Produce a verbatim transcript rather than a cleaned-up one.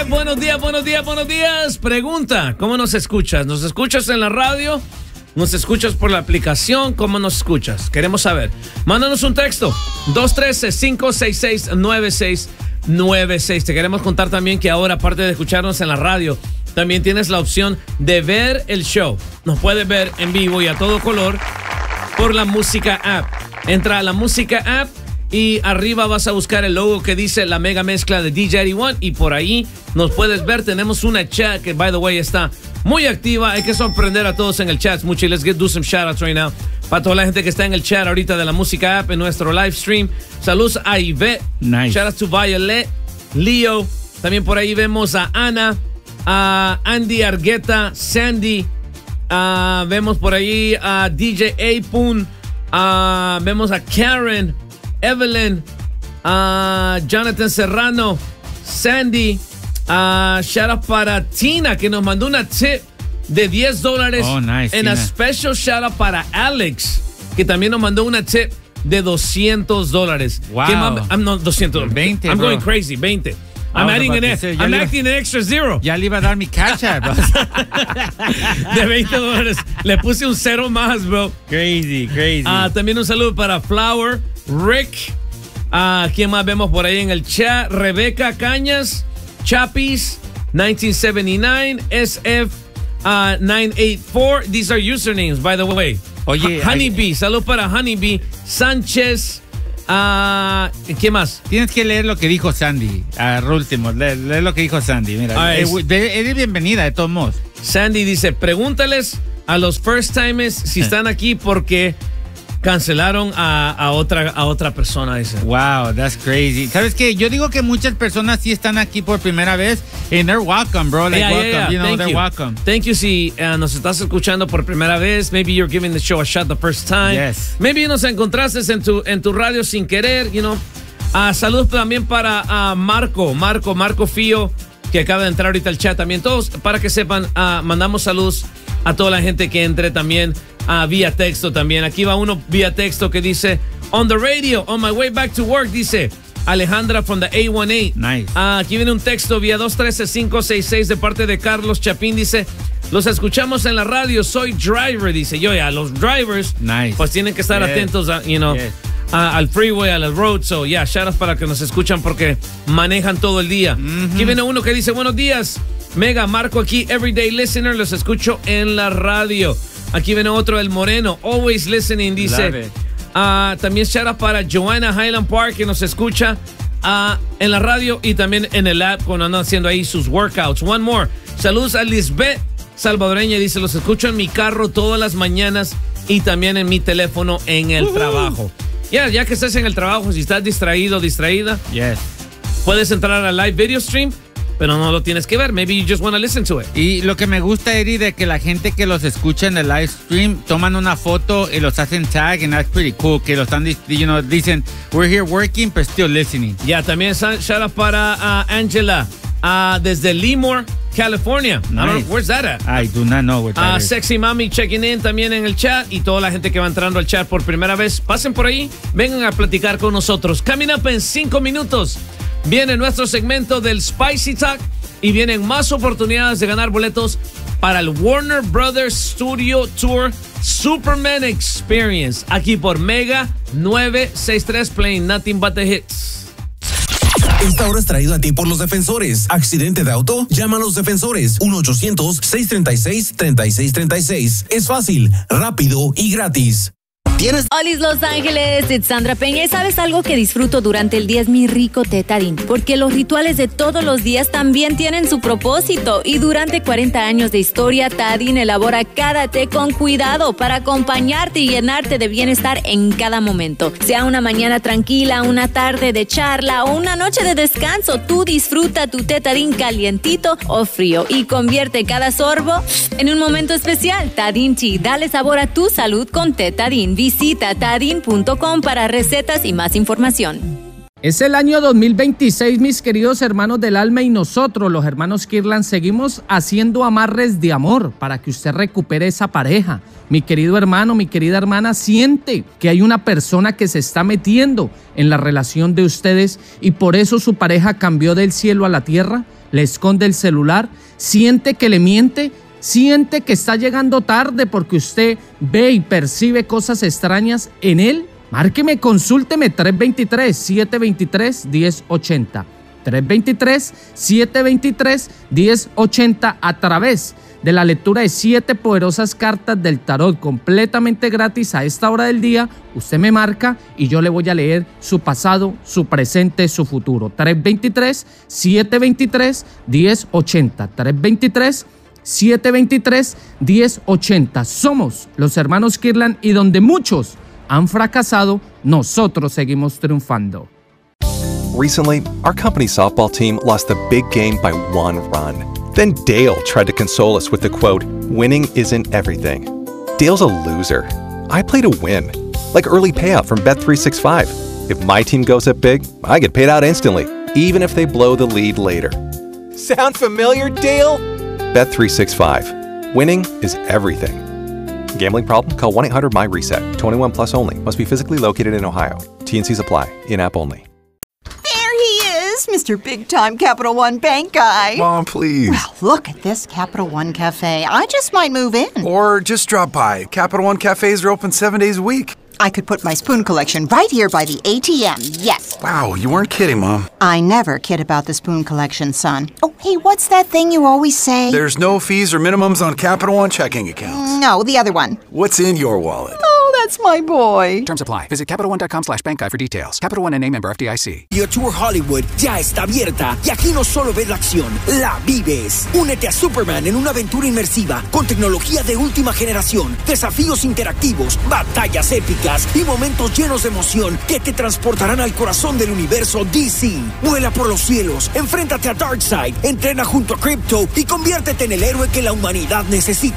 Buenos días, buenos días, buenos días. Pregunta, ¿cómo nos escuchas? ¿Nos escuchas en la radio? ¿Nos escuchas por la aplicación? ¿Cómo nos escuchas? Queremos saber. Mándanos un texto. dos uno tres, cinco seis seis, nueve seis nueve seis. Te queremos contar también que ahora, aparte de escucharnos en la radio, también tienes la opción de ver el show. Nos puedes ver en vivo y a todo color por la Música App. Entra a la Música App y arriba vas a buscar el logo que dice la mega mezcla de D J ochenta y uno y por ahí nos puedes ver. Tenemos una chat que, by the way, está muy activa. Hay que sorprender a todos en el chat. Mucho. Let's get, do some shoutouts right now. Para toda la gente que está en el chat ahorita de la Música App en nuestro live stream. Saludos a Ivette. Nice. Shoutouts to Violet, Leo. También por ahí vemos a Ana, a Andy Argueta, Sandy. Uh, vemos por ahí a D J Apun. Uh, vemos a Karen, Evelyn, uh, Jonathan Serrano, Sandy. Uh, shout out para Tina, que nos mandó una tip de diez dólares. Oh, nice. En Tina. a special shout out para Alex, que también nos mandó una tip de doscientos dólares. Wow. ¿Qué más? I'm not doscientos. veinte, I'm bro. going crazy. veinte. I'm Ah, adding an, decir, I'm le, acting an extra zero. Ya le iba a dar mi cash app. De veinte dólares. Le puse un cero más, bro. Crazy, crazy. Uh, también un saludo para Flower, Rick. Uh, ¿Quién más vemos por ahí en el chat? Rebeca Cañas, Chapis, nineteen seventy-nine, S F uh, nine eighty-four. These are usernames, by the way. Oye, H- Honeybee, salud para Honeybee. Sánchez. Uh, ¿Qué más? Tienes que leer lo que dijo Sandy. Al último, lee, lee lo que dijo Sandy. Mira, Ah, es es- de, de bienvenida, de todos modos. Sandy dice, pregúntales a los first timers si están aquí porque cancelaron a, a, otra, a otra persona, dice. Wow, that's crazy. ¿Sabes qué? Yo digo que muchas personas sí están aquí por primera vez and they're welcome, bro. Like, Yeah, welcome. yeah, yeah. You know, Thank they're you. welcome. Thank you si uh, nos estás escuchando por primera vez. Maybe you're giving the show a shot the first time. Yes. Maybe nos encontraste en tu, en tu radio sin querer, you know. Uh, saludos también para uh, Marco, Marco, Marco Fío, que acaba de entrar ahorita al chat también. Todos, para que sepan, uh, mandamos saludos a toda la gente que entre también uh, vía texto también. Aquí va uno vía texto que dice, on the radio, on my way back to work, dice Alejandra from the A eighteen. Nice. Uh, aquí viene un texto vía dos uno tres, cinco seis seis de parte de Carlos Chapín. Dice, los escuchamos en la radio, soy driver. Dice, yo ya, los drivers, Nice. pues tienen que estar Yes. atentos a, you know, Yes. a- al freeway, a la road. So, yeah, shout out para que nos escuchan porque manejan todo el día. Mm-hmm. Aquí viene uno que dice, buenos días, Mega, Marco aquí, everyday listener, los escucho en la radio. Aquí viene otro, el Moreno, always listening, Love dice. it. Uh, también shout out para Joanna Highland Park, que nos escucha uh, en la radio y también en el app cuando andan haciendo ahí sus workouts. One more. Saludos a Lisbeth Salvadoreña, dice, los escucho en mi carro todas las mañanas y también en mi teléfono en el uh-huh. trabajo. Ya, yeah, ya que estás en el trabajo, si estás distraído, distraída, Yes. puedes entrar al live video stream, pero no lo tienes que ver. Maybe you just want to listen to it. Y lo que me gusta, Eddie, de que la gente que los escucha en el live stream toman una foto y los hacen tag, and that's pretty cool. Que los están, you know, dicen, we're here working, but still listening. Ya, yeah, también shout out para uh, Angela uh, desde Lemoore, California. Nice. I don't know, where's that at? I do not know what that Uh, is. Sexy Mami checking in también en el chat y toda la gente que va entrando al chat por primera vez. Pasen por ahí, vengan a platicar con nosotros. Coming up en cinco minutos viene nuestro segmento del Spicy Talk y vienen más oportunidades de ganar boletos para el Warner Brothers Studio Tour Superman Experience aquí por Mega novecientos sesenta y tres, playing nothing but the hits. Esta hora es traído a ti por los defensores. ¿Accidente de auto? Llama a los defensores. uno ochocientos, seiscientos treinta y seis, treinta y seis treinta y seis. Es fácil, rápido y gratis. ¿Tienes? Olis Los Ángeles, it's Sandra Peña. ¿Y sabes algo que disfruto durante el día? Es mi rico té Tarín, porque los rituales de todos los días también tienen su propósito. Y durante cuarenta años de historia, Tarín elabora cada té con cuidado para acompañarte y llenarte de bienestar en cada momento. Sea una mañana tranquila, una tarde de charla o una noche de descanso, tú disfruta tu té Tarín calientito o frío y convierte cada sorbo en un momento especial. Tarín Tea, dale sabor a tu salud con té Tarín. Visita tarin punto com para recetas y más información. Es el año dos mil veintiséis, mis queridos hermanos del alma, y nosotros, los hermanos Kirlan, seguimos haciendo amarres de amor para que usted recupere esa pareja. Mi querido hermano, mi querida hermana, siente que hay una persona que se está metiendo en la relación de ustedes y por eso su pareja cambió del cielo a la tierra. le esconde el celular, siente que le miente, siente que está llegando tarde porque usted ve y percibe cosas extrañas en él. Márqueme, consúlteme tres dos tres, siete dos tres, uno cero ocho cero. tres dos tres, siete dos tres, uno cero ocho cero a través de la lectura de siete poderosas cartas del tarot completamente gratis a esta hora del día. Usted me marca y yo le voy a leer su pasado, su presente, su futuro. tres dos tres, siete dos tres, uno cero ocho cero. tres dos tres, siete dos tres, uno cero ocho cero. Somos los hermanos Kirtland y donde muchos han fracasado, nosotros seguimos triunfando. Recently, our company's softball team lost the big game by one run. Then Dale tried to console us with the quote, "Winning isn't everything." Dale's a loser. I play to win. Like early payout from Bet three sixty-five. If my team goes up big, I get paid out instantly, even if they blow the lead later. Sound familiar, Dale? Bet three sixty-five. Winning is everything. Gambling problem? Call one eight hundred M Y reset. twenty-one plus only. Must be physically located in Ohio. T and C's apply. In-app only. Mister Big Time Capital One Bank guy. Mom, please. Well, look at this Capital One Cafe. I just might move in. Or just drop by. Capital One cafes are open seven days a week. I could put my spoon collection right here by the A T M, yes. Wow, you weren't kidding, Mom. I never kid about the spoon collection, son. Oh, hey, what's that thing you always say? There's no fees or minimums on Capital One checking accounts. No, the other one. What's in your wallet? Oh, that's my boy. Terms apply. Visit CapitalOne.com slash bank guide for details. Capital One N A member F D I C. Your Tour Hollywood ya está abierta y aquí no solo ves la acción, la vives. Únete a Superman en una aventura inmersiva con tecnología de última generación, desafíos interactivos, batallas épicas y momentos llenos de emoción que te transportarán al corazón del universo D C. Vuela por los cielos, enfréntate a Darkseid, entrena junto a Crypto y conviértete en el héroe que la humanidad necesita.